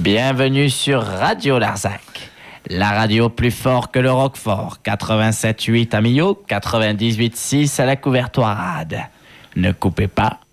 Bienvenue sur Radio Larzac, la radio plus fort que le Roquefort. 87.8 à Millau, 98.6 à la Couvertoirade. Ne coupez pas,